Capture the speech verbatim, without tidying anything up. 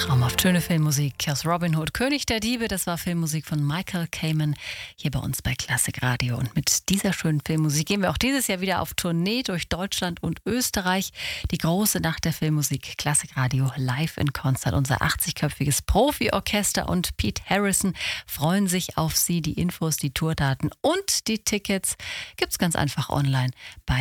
Traumhaft schöne Filmmusik aus Robin Hood, König der Diebe. Das war Filmmusik von Michael Kamen hier bei uns bei Klassik Radio. Und mit dieser schönen Filmmusik gehen wir auch dieses Jahr wieder auf Tournee durch Deutschland und Österreich. Die große Nacht der Filmmusik, Klassik Radio live in Konzert. Unser achtzigköpfiges Profi-Orchester und Pete Harrison freuen sich auf Sie. Die Infos, die Tourdaten und die Tickets gibt's ganz einfach online bei